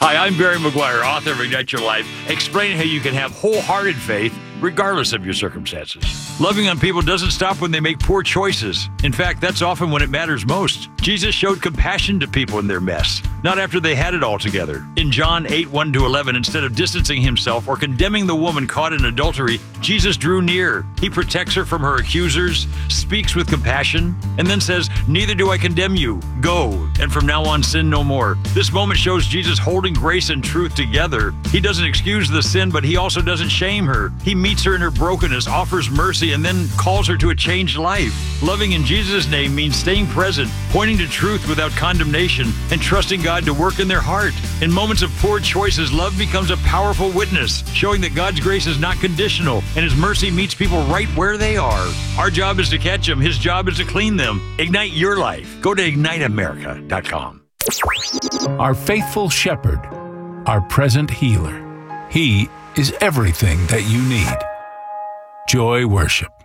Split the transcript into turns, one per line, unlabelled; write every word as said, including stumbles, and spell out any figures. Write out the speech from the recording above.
Hi, I'm Barry McGuire, author of Ignite Your Life, explaining how you can have wholehearted faith regardless of your circumstances. Loving on people doesn't stop when they make poor choices. In fact, that's often when it matters most. Jesus showed compassion to people in their mess, not after they had it all together. In John eight, one to eleven, instead of distancing himself or condemning the woman caught in adultery, Jesus drew near. He protects her from her accusers, speaks with compassion, and then says, "Neither do I condemn you. Go, and from now on sin no more." This moment shows Jesus holding grace and truth together. He doesn't excuse the sin, but he also doesn't shame her. He meets her in her brokenness, offers mercy, and then calls her to a changed life. Loving in Jesus' name means staying present, pointing to truth without condemnation, and trusting God to work in their heart. In moments of poor choices, love becomes a powerful witness, showing that God's grace is not conditional, and His mercy meets people right where they are. Our job is to catch them. His job is to clean them. Ignite your life. Go to ignite america dot com.
Our faithful shepherd, our present healer. He is everything that you need. Joy Worship.